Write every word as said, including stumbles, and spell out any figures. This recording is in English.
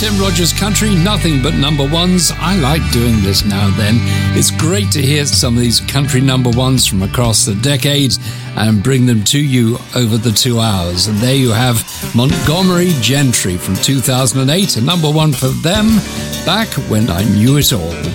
Tim Rogers Country, nothing but number ones. I like doing this now and then. It's great to hear some of these country number ones from across the decades and bring them to you over the two hours. And there you have Montgomery Gentry from two thousand eight, a number one for them, Back When I Knew It All.